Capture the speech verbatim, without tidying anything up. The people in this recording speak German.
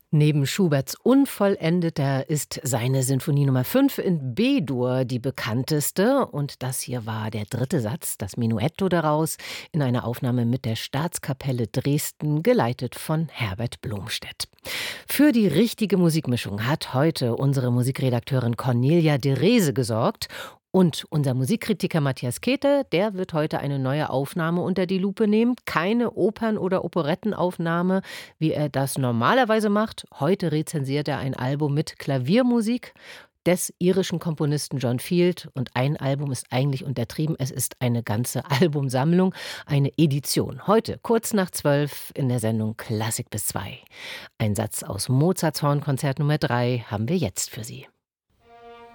Neben Schuberts Unvollendeter ist seine Sinfonie Nummer fünf in B-Dur die bekannteste. Und das hier war der dritte Satz, das Menuetto daraus, in einer Aufnahme mit der Staatskapelle Dresden, geleitet von Herbert Blomstedt. Für die richtige Musikmischung hat heute unsere Musikredakteurin Cornelia de Rese gesorgt. Und unser Musikkritiker Matthias Käthe, der wird heute eine neue Aufnahme unter die Lupe nehmen. Keine Opern- oder Operettenaufnahme, wie er das normalerweise macht. Heute rezensiert er ein Album mit Klaviermusik des irischen Komponisten John Field. Und ein Album ist eigentlich untertrieben. Es ist eine ganze Albumsammlung, eine Edition. Heute, kurz nach zwölf, in der Sendung Klassik bis zwei. Ein Satz aus Mozarts Hornkonzert Nummer drei haben wir jetzt für Sie.